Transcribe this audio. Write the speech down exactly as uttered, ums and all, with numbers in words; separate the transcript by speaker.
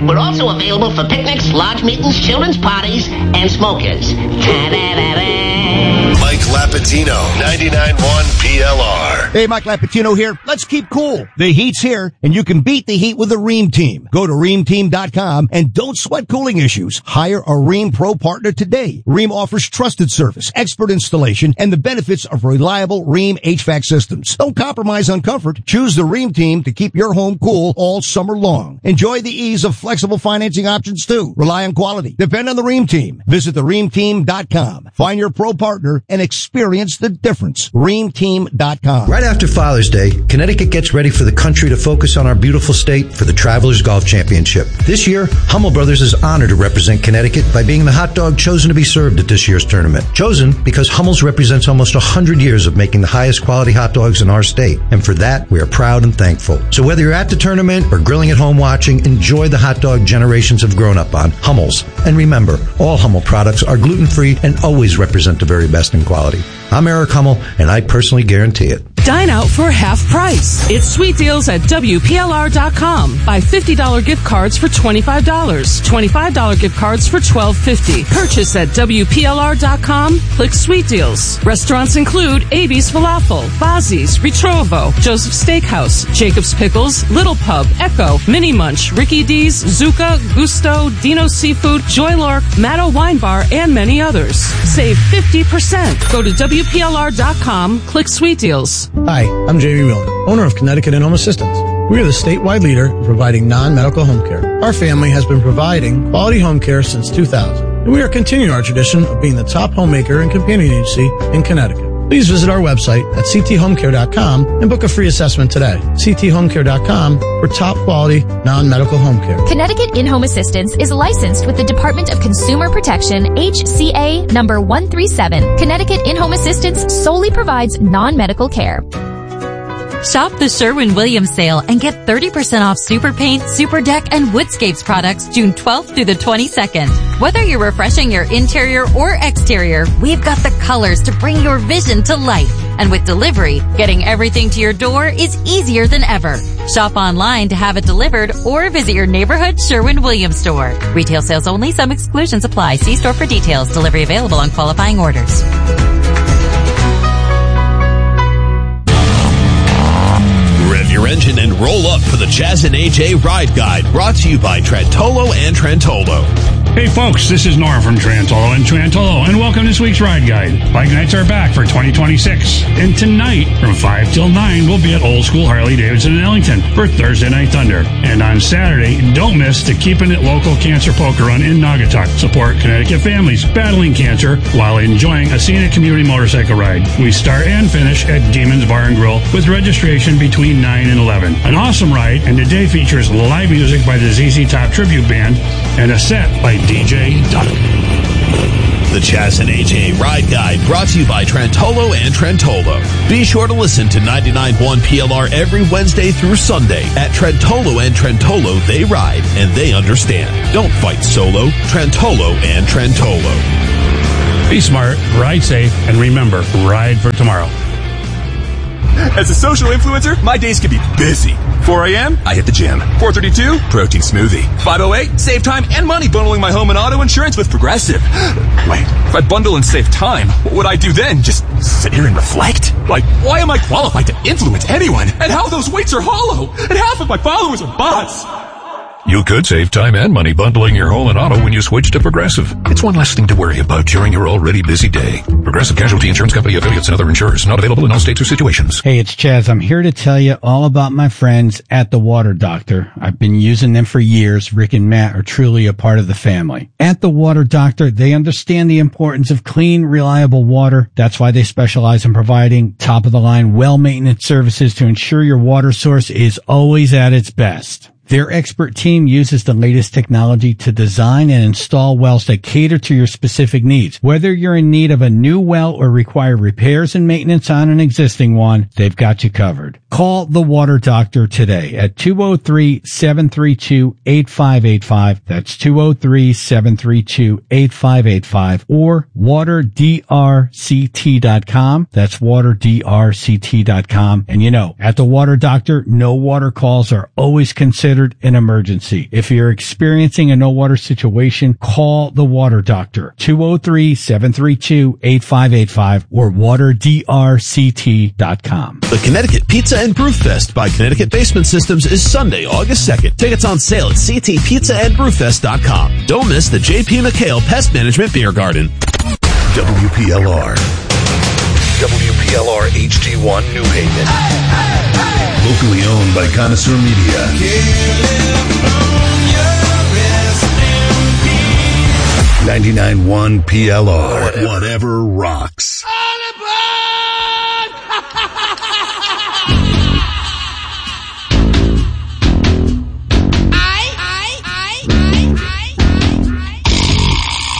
Speaker 1: We're also available for picnics, lodge meetings, children's parties, and smokers. Ta-da-da-da.
Speaker 2: Mike Lapatino, ninety-nine point one P L R.
Speaker 3: Hey, Mike Lapatino here. Let's keep cool. The heat's here, and you can beat the heat with the Rheem Team. Go to Rheem Team dot com and don't sweat cooling issues. Hire a Rheem Pro partner today. Rheem offers trusted service, expert installation, and the benefits of reliable Rheem H V A C systems. Don't compromise on comfort. Choose the Rheem Team to keep your home cool all summer long. Enjoy the ease of flexible financing options too. Rely on quality. Depend on the Rheem Team. Visit the Rheem Team dot com. Find your pro partner and experience the difference. Rheem Team dot com.
Speaker 4: Right after Father's Day, Connecticut gets ready for the country to focus on our beautiful state for the Travelers Golf Championship. This year, Hummel Brothers is honored to represent Connecticut by being the hot dog chosen to be served at this year's tournament. Chosen because Hummel's represents almost one hundred years of making the highest quality hot dogs in our state. And for that, we are proud and thankful. So whether you're at the tournament or grilling at home watching, enjoy the hot dog generations have grown up on, Hummel's. And remember, all Hummel products are gluten-free and always represent the very best in quality. I'm Eric Hummel, and I personally guarantee it.
Speaker 5: Dine out for half price. It's sweet deals at W P L R dot com. Buy fifty dollars gift cards for twenty-five dollars. twenty-five dollars gift cards for twelve fifty. Purchase at W P L R dot com. Click Sweet Deals. Restaurants include A B's Falafel, Bazzi's, Ritrovo, Joseph's Steakhouse, Jacob's Pickles, Little Pub, Echo, Mini Munch, Ricky D's, Zuka, Gusto, Dino Seafood, Joy Lark, Matto Wine Bar, and many others. Save fifty percent. Go to W P L R dot com. Click Sweet Deals.
Speaker 6: Hi, I'm Jamie Wheeler, owner of Connecticut In-Home Assistance. We are the statewide leader in providing non-medical home care. Our family has been providing quality home care since two thousand, and we are continuing our tradition of being the top homemaker and companion agency in Connecticut. Please visit our website at c t home care dot com and book a free assessment today. c t home care dot com for top quality non-medical home care.
Speaker 7: Connecticut In-Home Assistance is licensed with the Department of Consumer Protection, H C A number one three seven. Connecticut In-Home Assistance solely provides non-medical care.
Speaker 8: Shop the Sherwin-Williams sale and get thirty percent off Super Paint, Super Deck, and Woodscapes products June twelfth through the twenty-second. Whether you're refreshing your interior or exterior, we've got the colors to bring your vision to life. And with delivery, getting everything to your door is easier than ever. Shop online to have it delivered or visit your neighborhood Sherwin-Williams store. Retail sales only. Some exclusions apply. See store for details. Delivery available on qualifying orders.
Speaker 9: Rev your engine and roll up for the Chaz and A J Ride Guide, brought to you by Trentolo and Trentolo.
Speaker 10: Hey folks, this is Norm from Trentolo and Trentolo, and welcome to this week's Ride Guide. Bike nights are back for twenty twenty-six, and tonight from five till nine we'll be at Old School Harley-Davidson in Ellington for Thursday Night Thunder. And on Saturday, don't miss the Keeping It Local Cancer Poker Run in Naugatuck. Support Connecticut families battling cancer while enjoying a scenic community motorcycle ride. We start and finish at Demon's Bar and Grill with registration between nine and eleven. An awesome ride, and the day features live music by the Z Z Top Tribute Band and a set by D J Dunham.
Speaker 9: The Chaz and A J Ride Guide, brought to you by Trentolo and Trentolo. Be sure to listen to ninety-nine point one P L R every Wednesday through Sunday. At Trentolo and Trentolo, they ride and they understand. Don't fight solo. Trentolo and Trentolo.
Speaker 10: Be smart, ride safe, and remember, ride for tomorrow.
Speaker 11: As a social influencer, my days can be busy. four a.m., I hit the gym. four thirty-two, protein smoothie. five oh eight, save time and money bundling my home and auto insurance with Progressive. Wait, if I bundle and save time, what would I do then? Just sit here and reflect? Like, why am I qualified to influence anyone? And how those weights are hollow? And half of my followers are bots.
Speaker 12: You could save time and money bundling your home and auto when you switch to Progressive. It's one less thing to worry about during your already busy day. Progressive Casualty Insurance Company, affiliates, and other insurers. Not available in all states or situations.
Speaker 13: Hey, it's Chaz. I'm here to tell you all about my friends at The Water Doctor. I've been using them for years. Rick and Matt are truly a part of the family. At The Water Doctor, they understand the importance of clean, reliable water. That's why they specialize in providing top-of-the-line, well-maintenance services to ensure your water source is always at its best. Their expert team uses the latest technology to design and install wells that cater to your specific needs. Whether you're in need of a new well or require repairs and maintenance on an existing one, they've got you covered. Call The Water Doctor today at two oh three, seven three two, eight five eight five. That's two oh three, seven three two, eight five eight five or water d r c t dot com. That's water d r c t dot com. And you know, at The Water Doctor, no water calls are always considered considered an emergency. If you're experiencing a no water situation, call the Water Doctor, two oh three, seven three two, eight five eight five or water d r c t dot com.
Speaker 9: The Connecticut Pizza and Brew Fest by Connecticut Basement Systems is Sunday, August second. Tickets on sale at c t pizza and brew fest dot com. Don't miss the J P McHale Pest Management Beer Garden.
Speaker 2: W P L R. W P L R H D one New Haven. Hey, hey, hey. Locally owned by Connoisseur Media. ninety-nine point one P L R. Whatever, Whatever rocks.